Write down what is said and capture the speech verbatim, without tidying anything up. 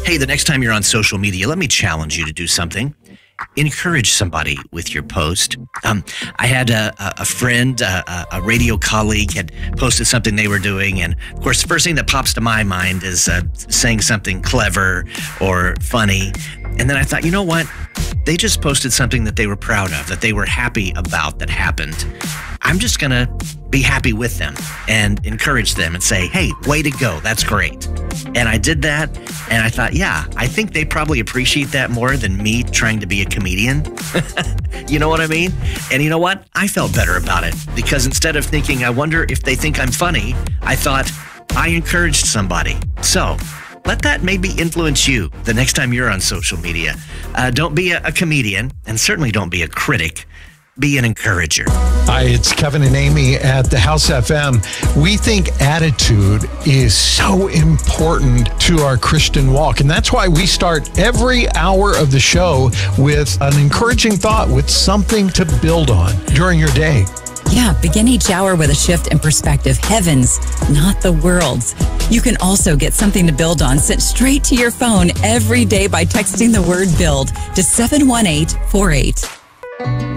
Hey, the next time you're on social media, let me challenge you to do something. Encourage somebody with your post. Um, I had a, a friend, a, a radio colleague had posted something they were doing. And of course, the first thing that pops to my mind is uh, saying something clever or funny. And then I thought, you know what? They just posted something that they were proud of, that they were happy about that happened. I'm just going to be happy with them and encourage them and say, hey, way to go. That's great. And I did that. And I thought, yeah, I think they probably appreciate that more than me trying to be a comedian. You know what I mean? And you know what? I felt better about it because instead of thinking, I wonder if they think I'm funny, I thought I encouraged somebody. So let that maybe influence you the next time you're on social media. Uh, don't be a, a comedian, and certainly don't be a critic. Be an encourager. Hi, it's Kevin and Amy at the House F M. We think attitude is so important to our Christian walk, and that's why we start every hour of the show with an encouraging thought, with something to build on during your day. Yeah, begin each hour with a shift in perspective. Heavens, not the world's. You can also get something to build on sent straight to your phone every day by texting the word BUILD to seven one eight four eight.